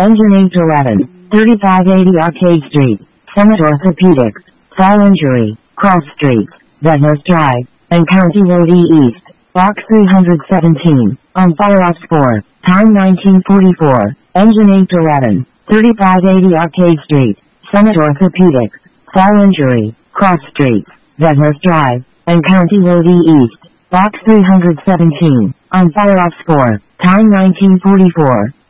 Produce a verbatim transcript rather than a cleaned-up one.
Engine eight eleven, thirty-five eighty Arcade Street, Summit Orthopedics, Fall Injury, Cross Street, Bednos Drive, and County Road E East, Box three hundred seventeen, on Fire Ops four, time nineteen forty-four, Engine eight eleven, thirty-five eighty Arcade Street, Summit Orthopedics, Fall Injury, Cross Street, Bednos Drive, and County Road E East, Box three hundred seventeen, on Fire Ops four, time nineteen forty-four.